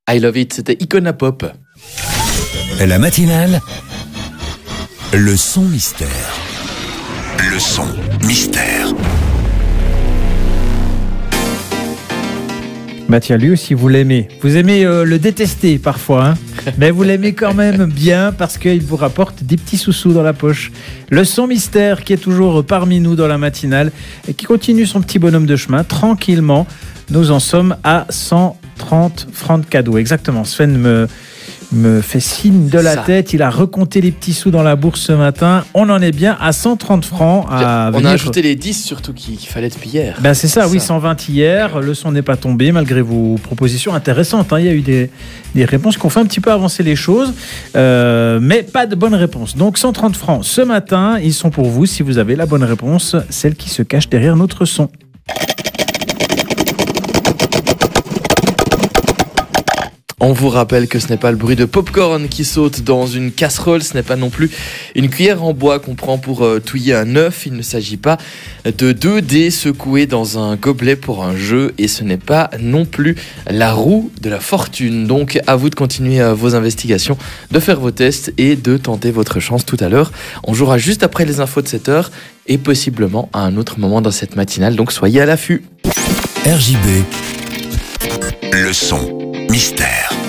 I Love It, c'était Icona Pop. La matinale, le son mystère. Le son mystère. Bah tiens, lui aussi, vous l'aimez. Vous aimez le détester parfois, hein, mais vous l'aimez quand même bien parce qu'il vous rapporte des petits sous-sous dans la poche. Le son mystère qui est toujours parmi nous dans la matinale et qui continue son petit bonhomme de chemin tranquillement. Nous en sommes à 130 francs de cadeaux. Exactement, Sven me fait signe de la tête. Il a recompté les petits sous dans la bourse ce matin. On en est bien à 130 francs. On a ajouté les 10 surtout qu'il fallait depuis hier. Ben c'est ça, oui, 120 hier. Le son n'est pas tombé malgré vos propositions intéressantes. Hein. Il y a eu des réponses qui ont fait un petit peu avancer les choses, mais pas de bonnes réponses. Donc 130 francs ce matin, ils sont pour vous si vous avez la bonne réponse, celle qui se cache derrière notre son. On vous rappelle que ce n'est pas le bruit de popcorn qui saute dans une casserole, ce n'est pas non plus une cuillère en bois qu'on prend pour touiller un œuf. Il ne s'agit pas de 2 dés secoués dans un gobelet pour un jeu et ce n'est pas non plus la roue de la fortune. Donc à vous de continuer vos investigations, de faire vos tests et de tenter votre chance tout à l'heure. On jouera juste après les infos de 7h et possiblement à un autre moment dans cette matinale, donc soyez à l'affût. RJB, le son mystère.